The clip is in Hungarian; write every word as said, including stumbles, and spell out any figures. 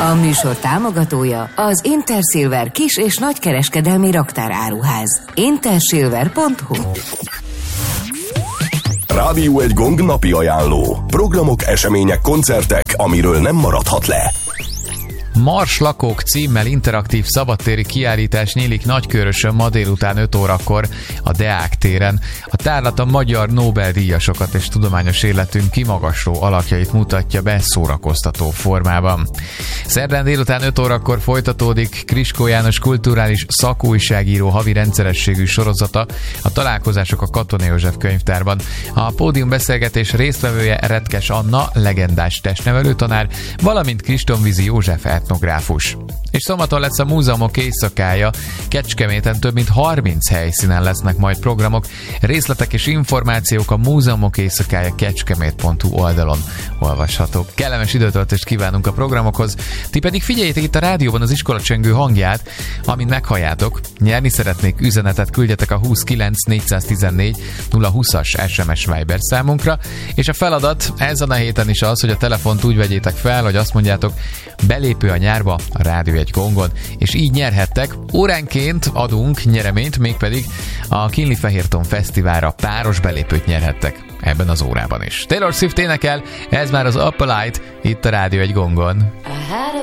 A műsor támogatója az Intersilver kis- és nagykereskedelmi raktáráruház. intersilver pont hu. Rádió egy Gong napi ajánló. Programok, események, koncertek, amiről nem maradhat le. Mars lakók címmel interaktív szabadtéri kiállítás nyílik Nagykőrösön ma délután öt órakor a Deák téren. A tárlat a magyar Nobel-díjasokat és tudományos életünk kimagasló alakjait mutatja be szórakoztató formában. Szerdán délután öt órakor folytatódik Kriskó János kulturális szakújságíró havi rendszerességű sorozata, a Találkozások a Katona József könyvtárban. A pódium beszélgetés résztvevője Retkes Anna, legendás testnevelő tanár, valamint Kristonvízi József etnográfus. És szombaton lesz a múzeumok éjszakája. Kecskeméten több mint harminc helyszínen lesznek majd programok. Részletek és információk a múzeumok éjszakája kecskemét pont hu oldalon olvashatók. Kellemes időtöltést kívánunk a programokhoz. Ti pedig figyeljétek itt a rádióban az iskolacsengő hangját, amint meghalljátok. Nyerni szeretnék, üzenetet küldjetek a huszonkilenc négyszáztizennégy nulla húszas es em es Viber számunkra, és a feladat ezen a héten is az, hogy a telefont úgy vegyétek fel, hogy azt mondjátok, belépő a nyárba a Rádió egy Gongon, és így nyerhettek. Óránként adunk nyereményt, mégpedig a Kinli-Fehérton Fesztiválra páros belépőt nyerhettek ebben az órában is. Taylor Swift énekel, ez már az Up a Light, itt a Rádió egy Gongon.